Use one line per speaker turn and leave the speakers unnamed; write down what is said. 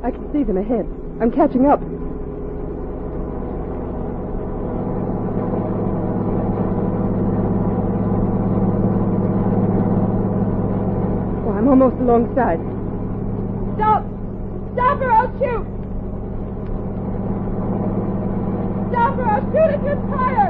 I can see them ahead. I'm catching up. Oh, I'm almost alongside. Stop! Stop or I'll shoot! Stop or I'll shoot at your tire!